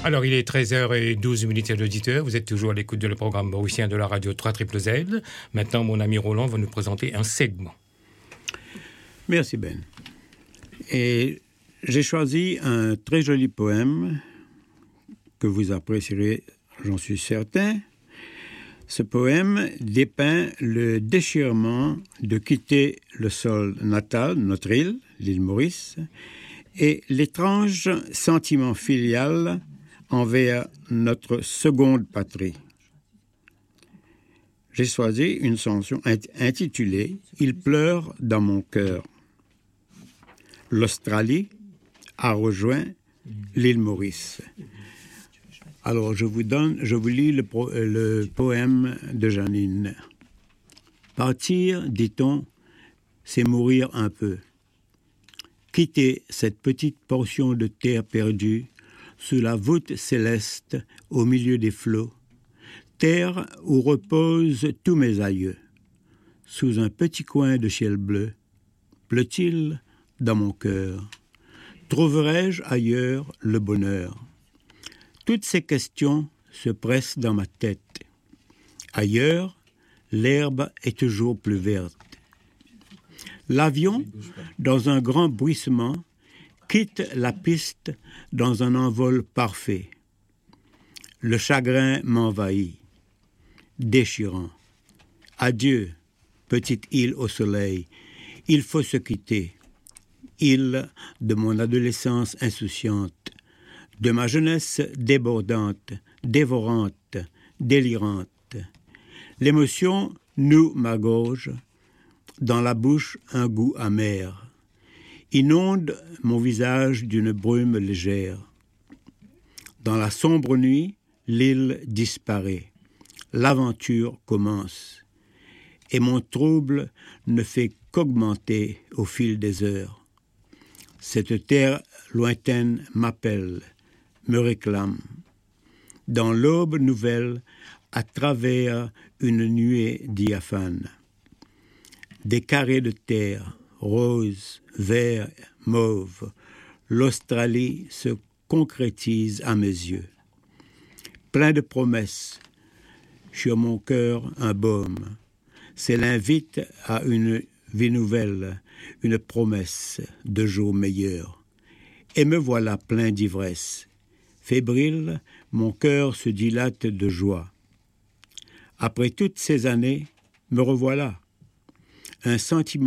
Alors, il est 13h12 à l'auditeur. Vous êtes toujours à l'écoute de le programme mauricien de la radio 3ZZZ. Maintenant, mon ami Roland va nous présenter un segment. Merci Ben. Et j'ai choisi un très joli poème que vous apprécierez, j'en suis certain. Ce poème dépeint le déchirement de quitter le sol natal, notre île, l'île Maurice, et l'étrange sentiment filial envers notre seconde patrie. J'ai choisi une chanson intitulée « Il pleure dans mon cœur ». L'Australie a rejoint l'île Maurice. Alors, je vous lis le poème de Janine. Partir, dit-on, c'est mourir un peu. Quitter cette petite portion de terre perdue sous la voûte céleste au milieu des flots, terre où reposent tous mes aïeux. Sous un petit coin de ciel bleu, pleut-il dans mon cœur? Trouverai-je ailleurs le bonheur? Toutes ces questions se pressent dans ma tête. Ailleurs, l'herbe est toujours plus verte. L'avion, dans un grand bruissement, quitte la piste dans un envol parfait. Le chagrin m'envahit, déchirant. Adieu, petite île au soleil, il faut se quitter. Île de mon adolescence insouciante, de ma jeunesse débordante, dévorante, délirante. L'émotion noue ma gorge, dans la bouche un goût amer, inonde mon visage d'une brume légère. Dans la sombre nuit, l'île disparaît, l'aventure commence, et mon trouble ne fait qu'augmenter au fil des heures. Cette terre lointaine m'appelle, me réclame. Dans l'aube nouvelle, à travers une nuée diaphane. Des carrés de terre, rose, vert, mauve, l'Australie se concrétise à mes yeux. Plein de promesses, sur mon cœur un baume. C'est l'invite à une vie nouvelle, une promesse de jours meilleurs. Et me voilà plein d'ivresse. Fébrile, mon cœur se dilate de joie. Après toutes ces années, me revoilà. Un sentiment